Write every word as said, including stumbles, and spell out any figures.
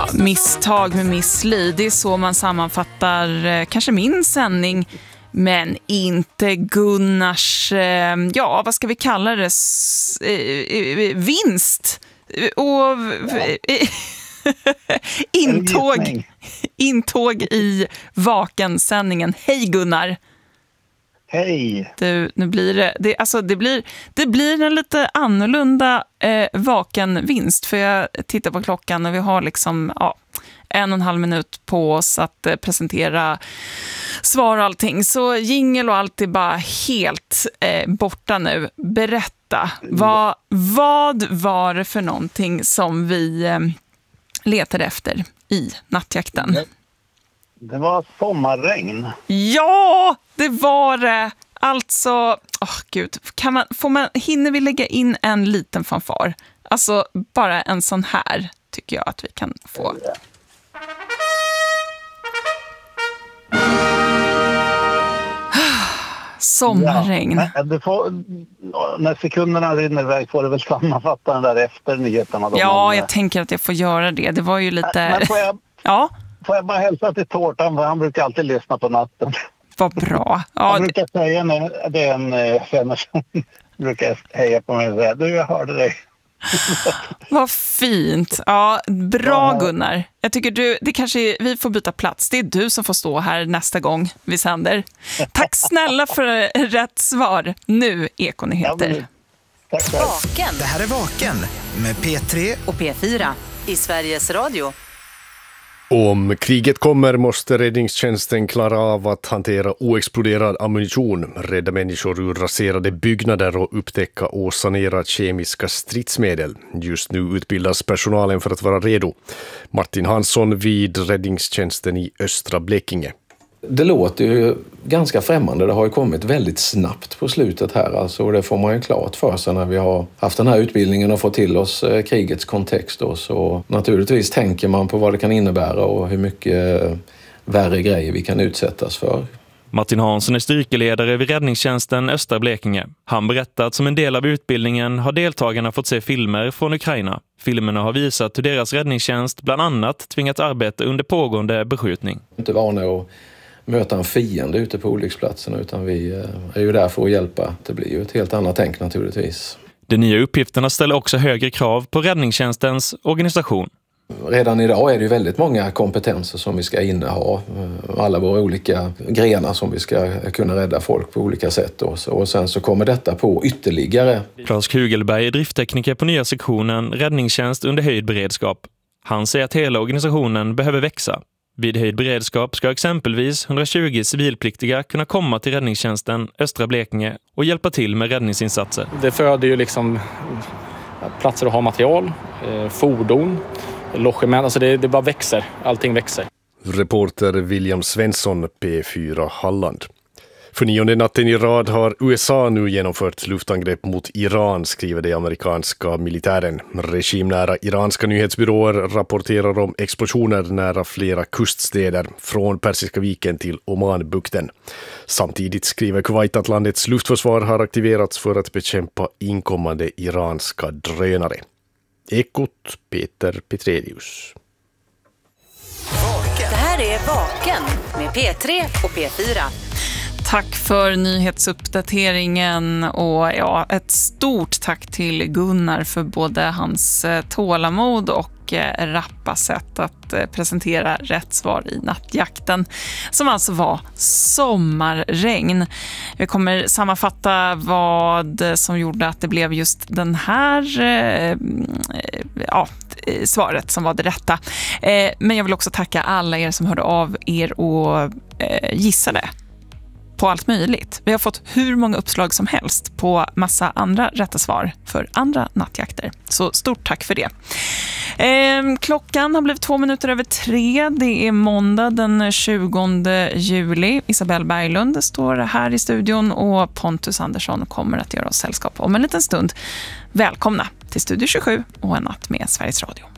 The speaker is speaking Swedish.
misstag med Miss Li. Det är så man sammanfattar eh, kanske min sändning, men inte Gunnars, eh, ja vad ska vi kalla det, S- eh, vinst och eh, intåg, intåg i Vaken-sändningen. Hej Gunnar! Hej! Du, nu blir det, det, alltså det, blir, det blir en lite annorlunda eh, Vaken-vinst, för jag tittar på klockan och vi har liksom ja, en och en halv minut på oss att eh, presentera svar och allting. Så jingle och allt är bara helt eh, borta nu. Berätta, vad, vad var det för någonting som vi eh, letade efter i nattjakten? Det, det var sommarregn. Ja, det var det. Alltså, åh oh, gud, kan man, får man, hinner vi lägga in en liten fanfar? Alltså, bara en sån här tycker jag att vi kan få. Sommarregn. Ja, du får, när sekunderna rinner iväg får du väl sammanfatta den där efter nyheterna. Då, ja, men, jag tänker att jag får göra det. Det var ju lite... Men får, jag, ja. får jag bara hälsa till Tårtan, för han brukar alltid lyssna på natten. Vad bra. Ja, han brukar säga när det är en uh, som brukar heja på mig och säga, du, jag hörde dig. Vad fint. Ja, bra Gunnar. Jag tycker du, det kanske vi får byta plats. Det är du som får stå här nästa gång vi sänder. Tack snälla för rätt svar. Nu Ekonyheter. Ja, tack, tack. Vaken. Det här är Vaken med P tre Och P fyra i Sveriges Radio. Om kriget kommer måste räddningstjänsten klara av att hantera oexploderad ammunition, rädda människor ur raserade byggnader och upptäcka och sanera kemiska stridsmedel. Just nu utbildas personalen för att vara redo. Martin Hansson vid räddningstjänsten i östra Blekinge. Det låter ju ganska främmande. Det har ju kommit väldigt snabbt på slutet här. Alltså, och det får man ju klart för sig när vi har haft den här utbildningen och fått till oss eh, krigets kontext. Då. Så naturligtvis tänker man på vad det kan innebära och hur mycket eh, värre grejer vi kan utsättas för. Martin Hansson är styrkeledare vid räddningstjänsten Östra Blekinge. Han berättar att som en del av utbildningen har deltagarna fått se filmer från Ukraina. Filmerna har visat hur deras räddningstjänst bland annat tvingats arbeta under pågående beskjutning. Inte vana att möta en fiende ute på olycksplatsen, utan vi är ju där för att hjälpa. Det blir ju ett helt annat tänk naturligtvis. De nya uppgifterna ställer också högre krav på räddningstjänstens organisation. Redan idag är det ju väldigt många kompetenser som vi ska inneha. Alla våra olika grenar som vi ska kunna rädda folk på olika sätt. Och sen så kommer detta på ytterligare. Claes Kugelberg är drifttekniker på nya sektionen Räddningstjänst under höjd beredskap. Han säger att hela organisationen behöver växa. Vid höjd beredskap ska exempelvis hundratjugo civilpliktiga kunna komma till räddningstjänsten Östra Blekinge och hjälpa till med räddningsinsatser. Det föder ju liksom platser att ha material, fordon, logement, alltså det, det bara växer, allting växer. Reporter William Svensson, P fyra Halland. För nionde natten i rad har U S A nu genomfört luftangrepp mot Iran, skriver det amerikanska militären. Regimnära iranska nyhetsbyråer rapporterar om explosioner nära flera kuststäder från Persiska viken till Omanbukten. Samtidigt skriver Kuwait att landets luftförsvar har aktiverats för att bekämpa inkommande iranska drönare. Ekot Peter Petrelius. Det här är Vaken med P tre och P fyra. Tack för nyhetsuppdateringen och ja, ett stort tack till Gunnar för både hans tålamod och rappa sätt att presentera rätt svar i nattjakten, som alltså var sommarregn. Vi kommer sammanfatta vad som gjorde att det blev just den här ja, svaret som var det rätta. Men jag vill också tacka alla er som hörde av er och gissade på allt möjligt. Vi har fått hur många uppslag som helst på massa andra rätta svar för andra nattjakter. Så stort tack för det. Eh, klockan har blivit två minuter över tre. Det är måndag den tjugonde juli. Isabelle Berglund står här i studion och Pontus Andersson kommer att göra oss sällskap om en liten stund. Välkomna till Studio tjugosju och en natt med Sveriges Radio.